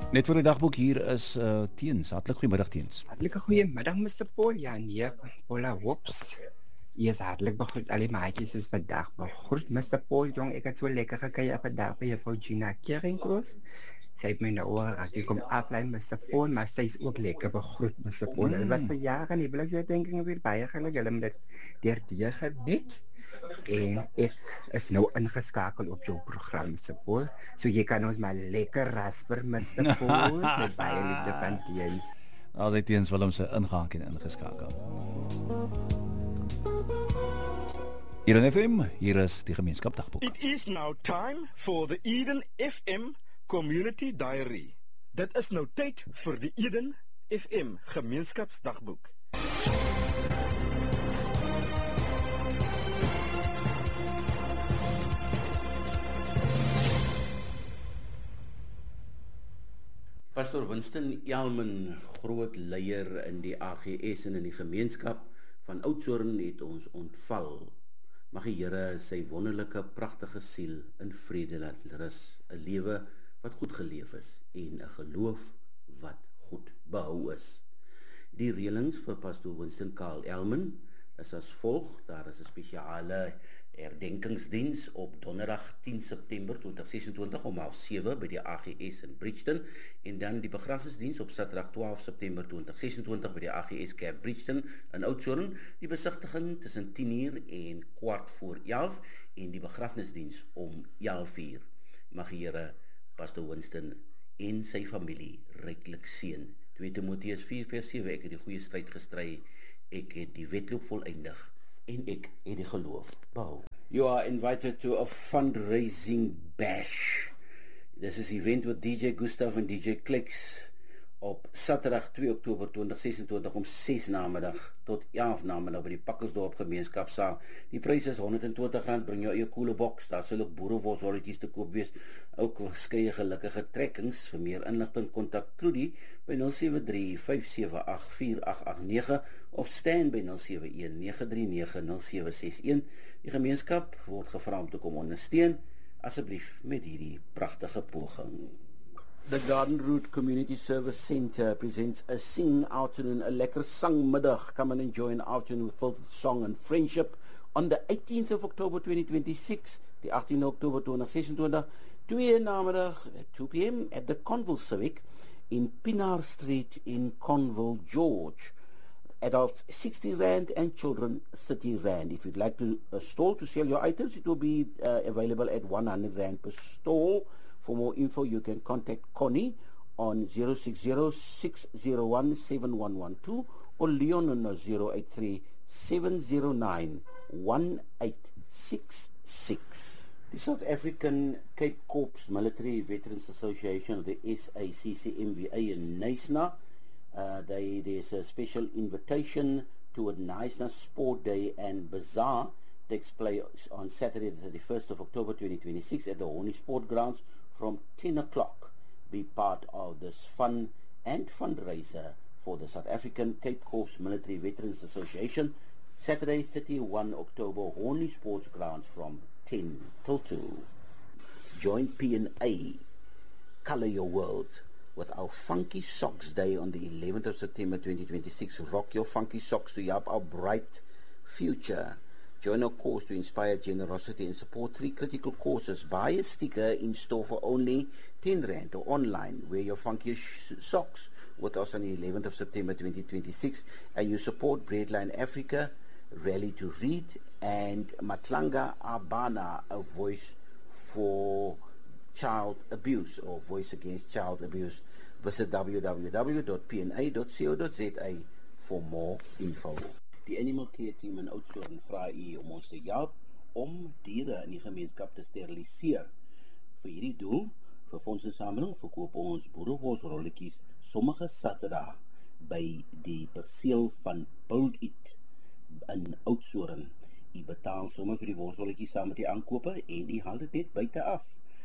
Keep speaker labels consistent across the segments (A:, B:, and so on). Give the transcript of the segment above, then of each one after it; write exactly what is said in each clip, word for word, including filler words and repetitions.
A: Net voor die dagboek hier is uh, Teens. Hartlik goeiemiddag Teens.
B: Hartlike goeiemiddag mister Paul. Ja nee, Paula Wops. Jy is hartlik begroet. Al die maatjies is vandag begroet mister Paul jong. Ek het so lekker gekuier vandag by juffrou Gina Keringkroos. Sy het my nou geraak. Ek kom aflyn mister Paul, maar sy is ook lekker begroet mister Paul. Dit was vir jare nie. Wil ek sê dink ek weer baie geluk. Hulle het dit deur die gebied. En ek is nou ingeskakel op jou program mister Paul. So jy kan ons maar lekker rasper mister Paul met baie liefde van Teens.
A: As hy Teens Willem se ingehaak en ingeskakel. Hier in F M, hier is die gemeenskapsdagboek.
C: It is now time for the Eden F M Community Diary. Dit is nou tyd vir die Eden F M Gemeenskapsdagboek.
D: Pastor Winston Elman, groot leier in die A G S en in die gemeenskap van Oudtshoorn, het ons ontval. Mag die Here sy wonderlike, pragtige siel in vrede laat rus, 'n lewe wat goed geleef is en 'n geloof wat goed behou is. Die reëlings vir Pastor Winston Karl Elman is as volg. Daar is 'n spesiale herdenkingsdiens op donderdag tien September tweeduisend sesentwintig om half sewe by die A G S in Bridgeton, en dan die begrafnisdiens op Saterdag twaalf September tweeduisend sesentwintig by die A G S Kerk Bridgeton in Oudtshoorn, die besigtiging tussen tien uur en kwart voor elf en die begrafnisdiens om elf uur. Mag die Here Pastor Winston en sy familie ryklik seën. twee Timoteus vier vers sewe, ek het die goeie stryd gestry, ek het die wedloop voleindig en ek het die geloof behou. You are invited to a fundraising bash. This is event with D J Gustav en D J Clicks op Saterdag twee Oktober tweeduisend sesentwintig om ses namiddag tot elf namiddag by die Pakkersdorp gemeenskapsaal. Die prys is honderd en twintig rand, bring jou eie koele boks, daar sal ook boereworstholletjies te koop wees, ook verskeie gelukkige trekkings. Vir meer inligting kontak Trudy by nul sewe drie, vyf sewe agt, vier agt agt nege of Stan by nul sewe een, nege drie nege, nul sewe ses een. Die gemeenskap word gevra om te kom ondersteun, asseblief met hierdie pragtige poging. The Garden Route Community Service Centre presents a sing afternoon, a lekker sangmiddag. Come and enjoy an afternoon filled with song and friendship on the eighteenth of October twenty twenty-six, die achttiende Oktober tweeduisend sesentwintig, twee namiddag at two p m at the Conville Civic in Pinar Street in Conville, George. Adults sixty rand and children thirty rand. If you'd like to a stall to sell your items, it will be uh, available at one hundred rand per stall. For more info, you can contact Connie on zero six zero, six zero one, seven one one two or Leon on zero eight three, seven zero nine, one eight six six. The South African Cape Corps Military Veterans Association, the S A C C M V A in Knysna, uh, they, there's a special invitation to a Knysna Sport Day and Bazaar. Takes place on Saturday the thirty-first of October twenty twenty-six at the Horny Sport Grounds from ten o'clock. Be part of this fun and fundraiser for the South African Cape Corps Military Veterans Association. Saturday thirty-first of October, Horny Sports Grounds from ten till two. Join P N A, Color Your World, with our Funky Socks Day on the eleventh of September twenty twenty-six. Rock your funky socks to help our bright future. Join our cause to inspire generosity and support three critical causes. Buy a sticker in store for only ten rand or online. Wear your funky sh- socks with us on the eleventh of September twenty twenty-six, and you support Breadline Africa, Rally to Read, and Matlanga Abana, a voice for child abuse or voice against child abuse. Visit w w w dot p n a dot co dot z a for more info. Die Animal Care Team in Oudtshoorn vra u om ons te help om diere in die gemeenskap te steriliseer. Vir hierdie doel, vir fondsinsameling, verkoop ons boereworstholletjies sommige Saterdag by die perseel van Build It in Oudtshoorn. U betaal sommer vir die worstholletjies saam met die aankope en u haal dit net buite af.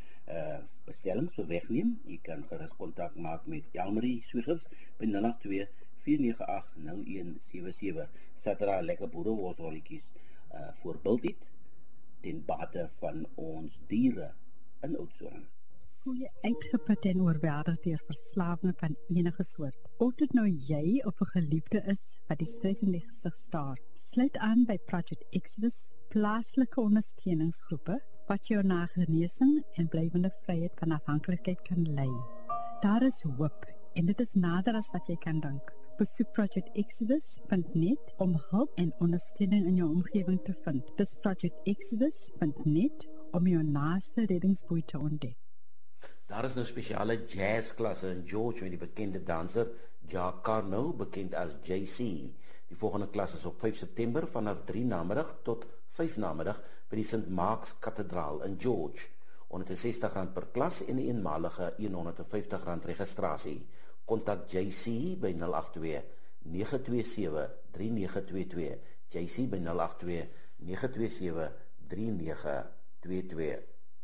D: Uh, bestellings vir wegneem, u kan gerus kontak maak met Elmarie Swiggers by nul agt twee, vier nege agt, nul een sewe sewe. Saterdag lekker boereworstholletjies uh, voor Build It ten bate van ons diere in Oudtshoorn.
E: Voel jy uitgeput en oorweldig deur verslawing van enige soort? Of dit nou jy of 'n geliefde is wat die stryd in die gesig staar, sluit aan by Project Exodus, plaaslike ondersteuningsgroepe wat jou na genesing en blywende vryheid van afhanklikheid kan lei. Daar is hoop en dit is nader as wat jy kan dink. Besoek project exodus punt net om hulp en ondersteuning in jou omgewing te vind. Dis project exodus punt net om jou naaste reddingsboei te ontdek.
D: Daar is nou spesiale jazzklasse in George met die bekende danser Jack Carno, bekend as J C. Die volgende klas is op vyf September vanaf drie namiddag tot vyf namiddag by die Saint Mark's Kathedraal in George. honderdses rand per klas en 'n eenmalige honderdvyftig rand registrasie. Kontak J C by nul agt twee nege twee sewe drie nege twee twee. J C by nul agt twee nege twee sewe drie nege twee twee.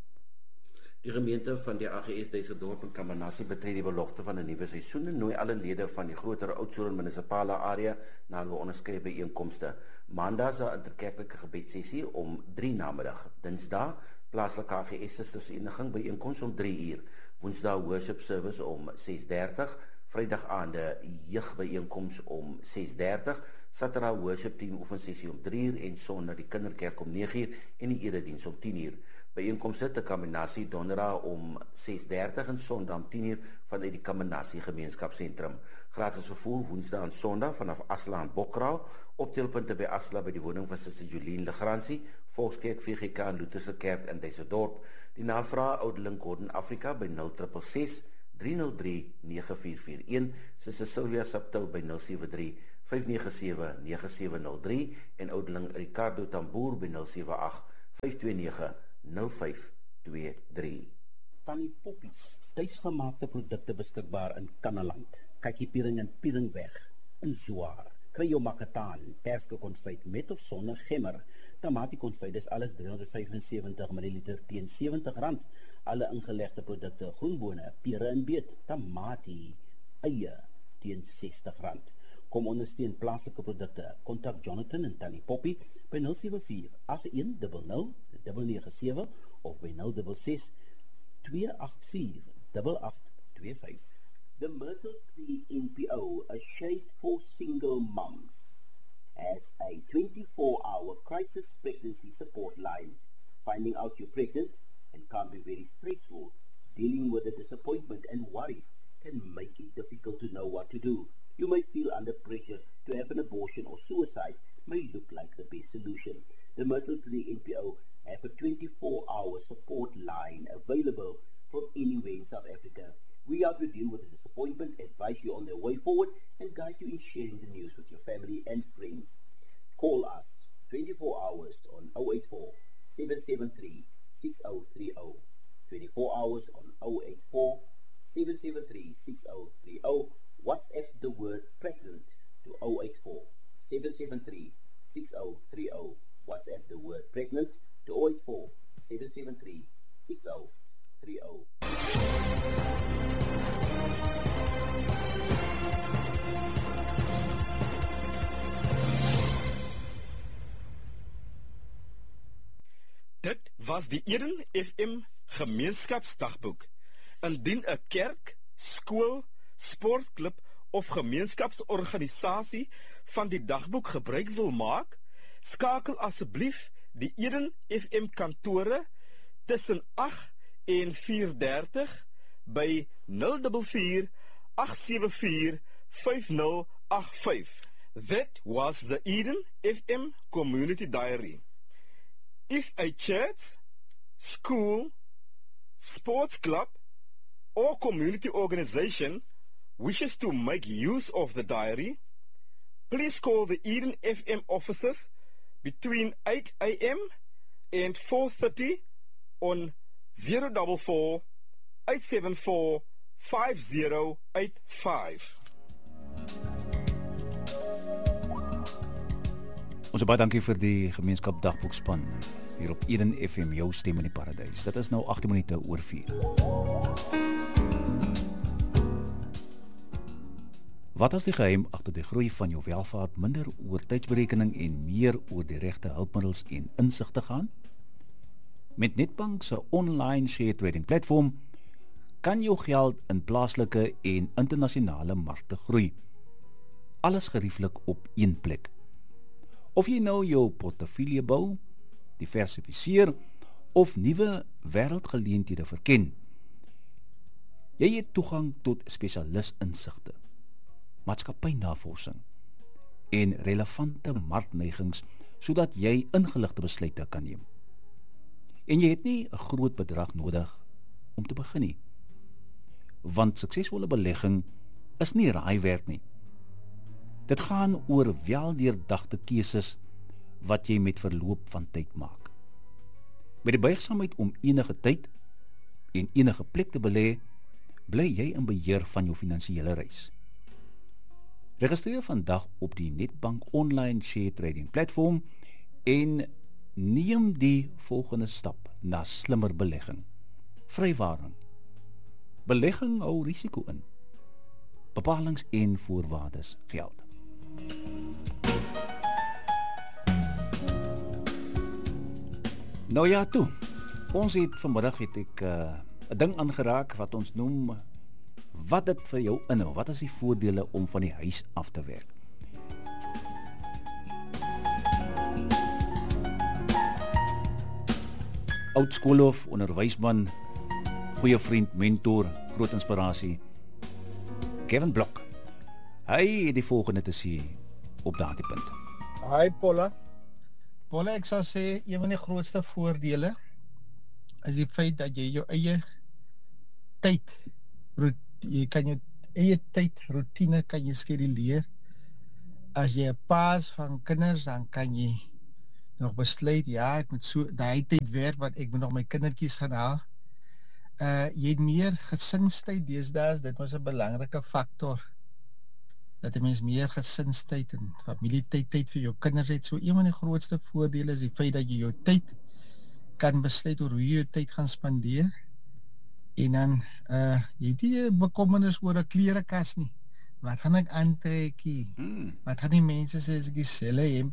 D: Die gemeente van die A G S Duisendorp en Kamanasie betree die belofte van 'n nuwe seisoen en nooi alle lede van die groter Oudtshoorn munisipale area na hulle onderskeie byeenkomste. Maandag is 'n interkerklike gebedssessie om drie namiddag. Dinsdag plaaslike A G S Sustersvereniging byeenkoms om drie uur. Woensdag worship service om ses dertig. Vrydag aande jeugbyeenkoms om ses dertig. Saterdag worship team oefensessie om drie uur en Sondag die kinderkerk om nege uur en die erediens om tien uur. Byeenkomste te Kamanasie donderdag om ses dertig en Sondag om tien uur vanuit die Kamanasie gemeenskapsentrum. Gratis vervoer Woensdag en Sondag vanaf Asla en Bokraal. Optelpunte by Asla by die woning van Suster Jolien Legrandsie, Volkskerk, V G K en Lutherse Kerk in Duisendorp. Die navraag Oudeling Gordon Afrika by nul ses ses drie nul drie nege vier vier een, Suster Sylvia Saptou by nul sewe drie vyf nege sewe nege sewe nul drie en Oudeling Ricardo Tamboer by nul sewe agt vyf twee nege nul vyf twee drie.
F: Tannie Poppies, tuisgemaakte produkte beskikbaar in Kannaland, Kakiepiering en Pieringweg, in Zwaar. Kry jou makataan, perske konfyt met of sonder gemmer. Tamatie konfyt is alles driehonderdvyfensewentig milliliter teen sewentig rand. Alle ingelegde produkte, groenbone, pere en beet, tamatie, eie teen sestig rand. Kom ondersteun plaaslike produkte. Kontak Jonathan en Tannie Poppy by nul sewe vier agt een nul nul nege nege sewe of by nul ses ses twee agt vier agt agt twee vyf. The Myrtle Tree N P O, a shade for single moms, has a twenty-four hour crisis pregnancy support line. Finding out you're pregnant and can't be very stressful. Dealing with the disappointment and worries can make it difficult to know what to do. You may feel under pressure to have an abortion, or suicide may look like the best solution. The Myrtle Tree N P O have a twenty-four hour support line available from anywhere in South Africa. We are to deal with the disappointment, advise you on the way forward, and guide you in sharing the news with your family and friends. Call us twenty-four hours on zero eight four seven seven three six zero three zero. twenty-four hours on zero eight four seven seven three six zero three zero. WhatsApp the word pregnant to zero eight four seven seven three six zero three zero. WhatsApp the word pregnant to zero eight four seven seven three six zero three zero.
C: Dit was die Eden F M gemeenskapsdagboek. Indien 'n kerk, skool, sportklub of gemeenskapsorganisasie van die dagboek gebruik wil maak, skakel asseblief die Eden F M kantore tussen agt en vier dertig by nul vier agt sewe vier vyf nul agt vyf. That was the Eden F M Community Diary. If a church, school, sports club, or community organization wishes to make use of the diary, please call the Eden F M offices between eight a m and four thirty on zero four four eight seven four five zero eight five.
A: Ons baie dankie vir die gemeenskap dagboekspan hier op Eden F M, jou stem in die paradys. Dit is nou agttien minute oor vier. Wat is die geheim agter die groei van jou welvaart, minder oor tydsberekening en meer oor die regte hulpmiddels en insig te gaan? Met Netbank se online share trading platform kan jou geld in plaaslike en internasionale markte groei. Alles gerieflik op een plek. Of jy nou jou portefeulje bou, diversifiseer of nuwe wêreldgeleenthede verken, jy het toegang tot spesialis-insigte, maatskappynavorsing en relevante markneigings sodat jy ingeligte besluite kan neem. En jy het nie 'n groot bedrag nodig om te begin nie. Want suksesvolle belegging is nie raaiwerk nie. Dit gaan oor weldeurdagte keuses wat jy met verloop van tyd maak. Met die buigsaamheid om enige tyd en enige plek te belê, bly jy in beheer van jou finansiële reis. Registreer vandag op die Netbank online share trading platform en neem die volgende stap na slimmer belegging. Vrywaring. Belegging hou risiko in. Bepalings en voorwaardes geld. Nou ja, toe. Ons het vanmiddag het ek 'n uh, ding aangeraak wat ons noem wat dit vir jou inhou. Wat is die voordele om van die huis af te werk? Oud skoolhoof, onderwysman, goeie vriend, mentor, groot inspirasie, Kevin Blok. Hy het die volgende te sê op daardie punt.
G: Hi Paula. Paula, ek sal sê een van die grootste voordele is die feit dat jy jou eie tyd, jy kan jou eie tyd, routine kan jy skeduleer. As jy 'n paas van kinders, dan kan jy nog besluit, ja, ek moet so daai tyd werk wat ek moet nog my kindertjies gaan haal. Uh, jy het meer gesinstyd deesdae, dit was 'n belangrike faktor. Dat die mens meer gesinstyd en familietyd tyd vir jou kinders het. So een van die grootste voordele is die feit dat jy jou tyd kan besluit oor hoe jy jou tyd gaan spandeer. En dan, uh, jy het nie bekommernis oor 'n klerekas nie. Wat gaan ek aantrek? Hmm. Wat gaan die mense sê as ek dieselfde hemp